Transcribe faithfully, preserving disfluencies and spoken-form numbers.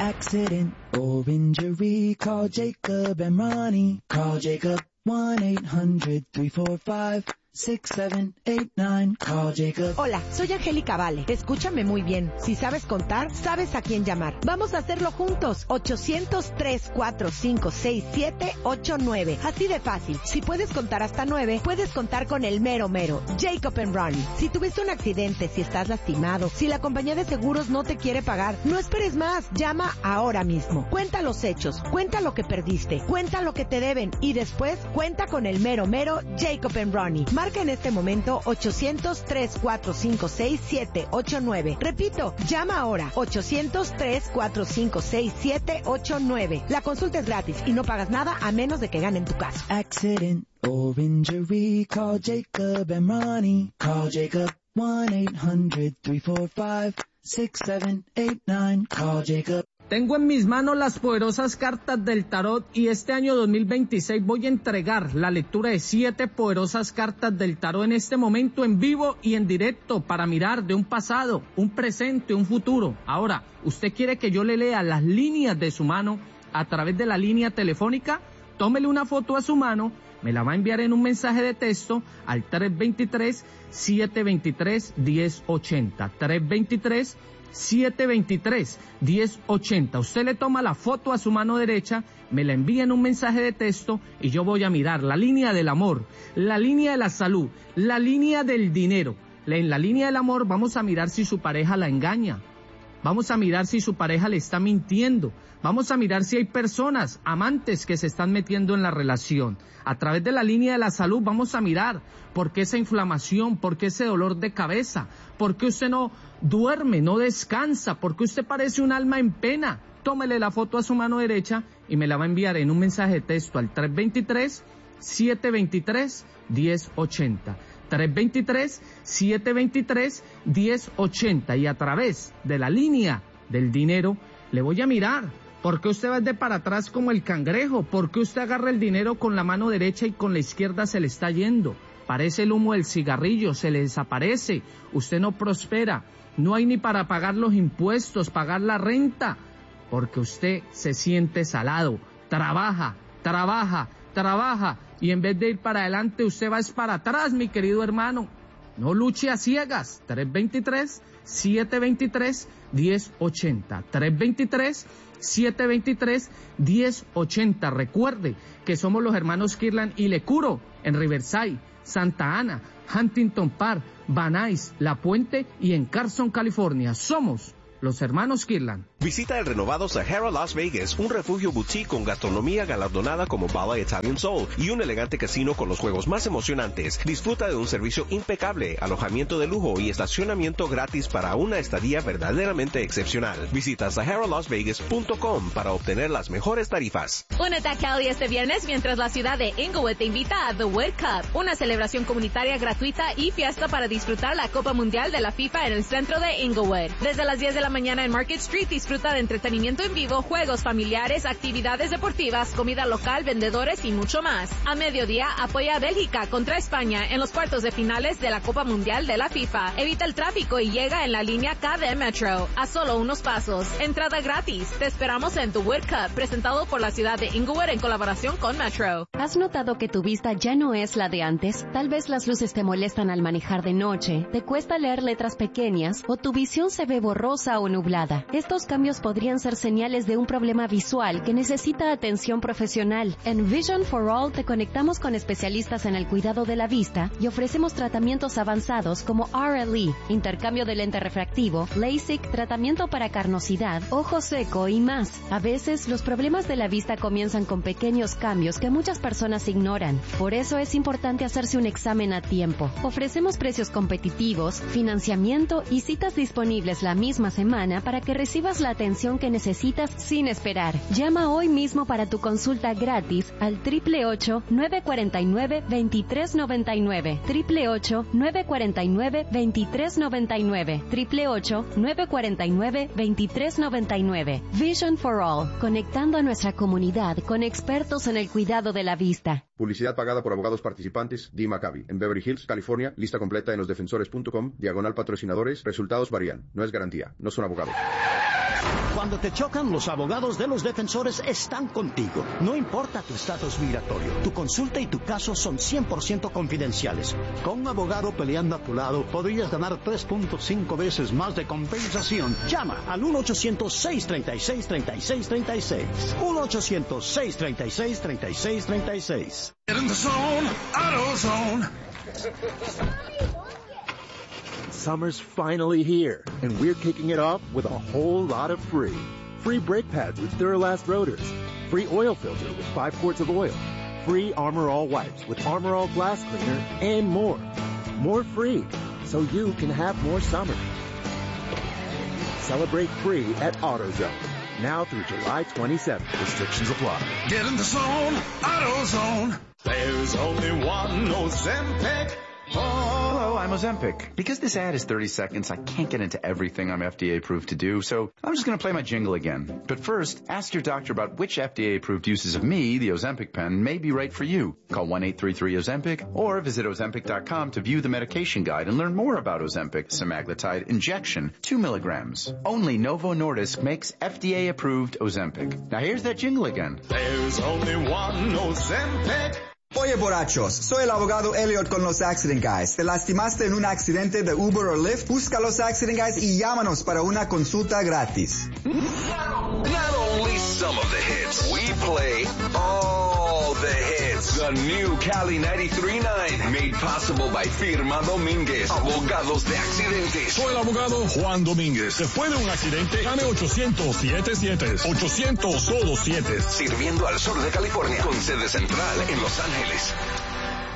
Accident or injury, call Jacob and Ronnie. Call Jacob, one eight hundred three four five six seven eight nine. Call Jacob. Hola, soy Angélica Vale. Escúchame muy bien. Si sabes contar, sabes a quién llamar. Vamos a hacerlo juntos. ochocientos tres cuatro cinco seis siete ocho nueve. Así de fácil. Si puedes contar hasta nueve, puedes contar con el mero mero. Jacob and Ronnie. Si tuviste un accidente, si estás lastimado, si la compañía de seguros no te quiere pagar, no esperes más. Llama ahora mismo. Cuenta los hechos. Cuenta lo que perdiste. Cuenta lo que te deben. Y después, cuenta con el mero mero Jacob and Ronnie. Marca en este momento ochocientos tres cuatro cinco seis siete ocho nueve. Repito, llama ahora ochocientos tres cuatro cinco seis siete ocho nueve. La consulta es gratis y no pagas nada a menos de que ganen tu caso. Accident or injury, call Jacob and Ronnie. Call Jacob, one eight hundred three four five six seven eight nine. Call Jacob. Tengo en mis manos las poderosas cartas del tarot y este año dos mil veintiséis voy a entregar la lectura de siete poderosas cartas del tarot en este momento en vivo y en directo para mirar de un pasado, un presente, un futuro. Ahora, ¿usted quiere que yo le lea las líneas de su mano a través de la línea telefónica? Tómele una foto a su mano, me la va a enviar en un mensaje de texto al tres dos tres, siete dos tres, uno cero ocho cero. tres dos tres, siete dos tres, uno cero ocho cero. Usted le toma la foto a su mano derecha, me la envía en un mensaje de texto y yo voy a mirar la línea del amor, la línea de la salud, la línea del dinero. En la línea del amor vamos a mirar si su pareja la engaña. Vamos a mirar si su pareja le está mintiendo. Vamos a mirar si hay personas, amantes que se están metiendo en la relación. A través de la línea de la salud vamos a mirar por qué esa inflamación, por qué ese dolor de cabeza, por qué usted no duerme, no descansa, por qué usted parece un alma en pena. Tómele la foto a su mano derecha y me la va a enviar en un mensaje de texto al tres dos tres, siete dos tres, uno cero ocho cero. tres dos tres, siete dos tres, uno cero ocho cero. Y a través de la línea del dinero le voy a mirar por qué usted va de para atrás como el cangrejo, por qué usted agarra el dinero con la mano derecha y con la izquierda se le está yendo. Parece el humo del cigarrillo, se le desaparece, usted no prospera, no hay ni para pagar los impuestos, pagar la renta, porque usted se siente salado, trabaja, trabaja, trabaja, y en vez de ir para adelante, usted va es para atrás, mi querido hermano. No luche a ciegas. tres dos tres, siete dos tres, uno cero ocho cero. tres dos tres, siete dos tres, uno cero ocho cero. Recuerde que somos los hermanos Kirlan y le curo en Riverside, Santa Ana, Huntington Park, Van Nuys, La Puente y en Carson, California. Somos los hermanos Kirlan. Visita el renovado Sahara Las Vegas, un refugio boutique con gastronomía galardonada como Bala Italian Soul y un elegante casino con los juegos más emocionantes. Disfruta de un servicio impecable, alojamiento de lujo y estacionamiento gratis para una estadía verdaderamente excepcional. Visita sahara las vegas punto com para obtener las mejores tarifas. Únete a Cali este viernes mientras la ciudad de Inglewood te invita a The World Cup, una celebración comunitaria gratuita y fiesta para disfrutar la Copa Mundial de la FIFA en el centro de Inglewood. Desde las diez de la mañana en Market Street disfruta de entretenimiento en vivo, juegos familiares, actividades deportivas, comida local, vendedores y mucho más. A mediodía apoya a Bélgica contra España en los cuartos de finales de la Copa Mundial de la FIFA. Evita el tráfico y llega en la línea K de Metro a solo unos pasos. Entrada gratis. Te esperamos en The World Cup, presentado por la ciudad de Inglewood en colaboración con Metro. ¿Has notado que tu vista ya no es la de antes? Tal vez las luces te molestan al manejar de noche, te cuesta leer letras pequeñas o tu visión se ve borrosa o nublada. Estos cambios podrían ser señales de un problema visual que necesita atención profesional. En Vision for All te conectamos con especialistas en el cuidado de la vista y ofrecemos tratamientos avanzados como R L E, intercambio de lente refractivo, LASIK, tratamiento para carnosidad, ojo seco y más. A veces los problemas de la vista comienzan con pequeños cambios que muchas personas ignoran. Por eso es importante hacerse un examen a tiempo. Ofrecemos precios competitivos, financiamiento y citas disponibles la misma semana para que recibas la atención que necesitas sin esperar. Llama hoy mismo para tu consulta gratis al triple ocho, nueve cuatro nueve, dos tres nueve nueve, triple ocho, nueve cuatro nueve, dos tres nueve nueve, triple ocho, nueve cuatro nueve, dos tres nueve nueve. Vision for All, conectando a nuestra comunidad con expertos en el cuidado de la vista. Publicidad pagada por abogados participantes, Dee Maccabi, en Beverly Hills, California. Lista completa en los defensores punto com, diagonal patrocinadores. Resultados varían. No es garantía. No son abogados. Cuando te chocan, los abogados de los defensores están contigo. No importa tu estatus migratorio, tu consulta y tu caso son cien por ciento confidenciales. Con un abogado peleando a tu lado, podrías ganar tres punto cinco veces más de compensación. Llama al uno ochocientos, seis treinta y seis, treinta y seis treinta y seis. uno ochocientos, seis treinta y seis, treinta y seis treinta y seis. Get in the zone, AutoZone. Summer's finally here, and we're kicking it off with a whole lot of free. Free brake pads with Duralast rotors. Free oil filter with five quarts of oil. Free Armor All wipes with Armor All glass cleaner, and more. More free, so you can have more summer. Celebrate free at AutoZone. Now through July twenty-seventh. Restrictions apply. Get in the zone, AutoZone. There's only one Ozempic. Hello, I'm Ozempic. Because this ad is thirty seconds, I can't get into everything I'm F D A approved to do, so I'm just going to play my jingle again. But first, ask your doctor about which F D A approved uses of me, the Ozempic pen, may be right for you. Call one eight three three Ozempic or visit Ozempic dot com to view the medication guide and learn more about Ozempic semaglutide injection, two milligrams. Only Novo Nordisk makes F D A approved Ozempic. Now here's that jingle again. There's only one Ozempic. Oye, borrachos, soy el abogado Elliot con los Accident Guys. ¿Te lastimaste en un accidente de Uber o Lyft? Busca los Accident Guys y llámanos para una consulta gratis. Not only some of the hits, we play all the hits. The new Cali ninety-three point nine, made possible by Firma Domínguez, abogados de accidentes. Soy el abogado Juan Domínguez. Después de un accidente, llame ochocientos, setenta y siete, ochocientos, solo siete. Sirviendo al sur de California, con sede central en Los Ángeles.